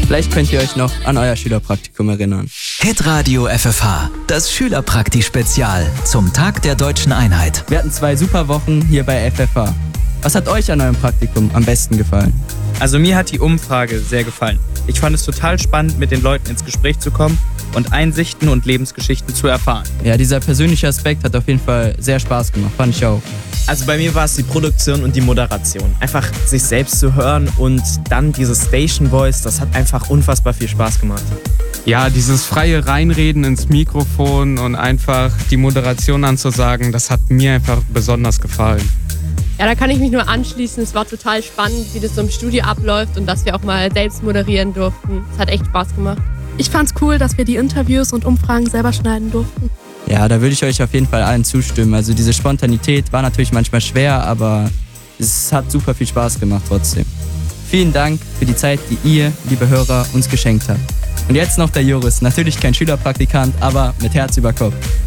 Vielleicht könnt ihr euch noch an euer Schülerpraktikum erinnern. Hitradio FFH, das Schülerprakti-Spezial zum Tag der Deutschen Einheit. Wir hatten 2 super Wochen hier bei FFH. Was hat euch an eurem Praktikum am besten gefallen? Also mir hat die Umfrage sehr gefallen. Ich fand es total spannend, mit den Leuten ins Gespräch zu kommen und Einsichten und Lebensgeschichten zu erfahren. Ja, dieser persönliche Aspekt hat auf jeden Fall sehr Spaß gemacht, fand ich auch. Also bei mir war es die Produktion und die Moderation. Einfach sich selbst zu hören und dann dieses Station Voice, das hat einfach unfassbar viel Spaß gemacht. Ja, dieses freie Reinreden ins Mikrofon und einfach die Moderation anzusagen, das hat mir einfach besonders gefallen. Ja, da kann ich mich nur anschließen. Es war total spannend, wie das so im Studio abläuft und dass wir auch mal selbst moderieren durften. Es hat echt Spaß gemacht. Ich fand's cool, dass wir die Interviews und Umfragen selber schneiden durften. Ja, da würde ich euch auf jeden Fall allen zustimmen. Also diese Spontanität war natürlich manchmal schwer, aber es hat super viel Spaß gemacht trotzdem. Vielen Dank für die Zeit, die ihr, liebe Hörer, uns geschenkt habt. Und jetzt noch der Joris. Natürlich kein Schülerpraktikant, aber mit Herz über Kopf.